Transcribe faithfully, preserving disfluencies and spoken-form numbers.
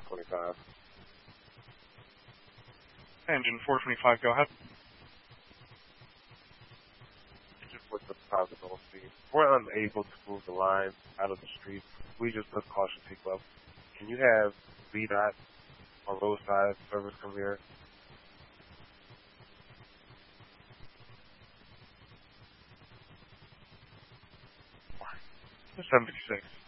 twenty-five. Engine four twenty-five, go ahead. Just with the possible speed. We're unable to move the line out of the street. We just put caution seatbelt. Can you have V DOT or roadside service come here? seven fifty-six.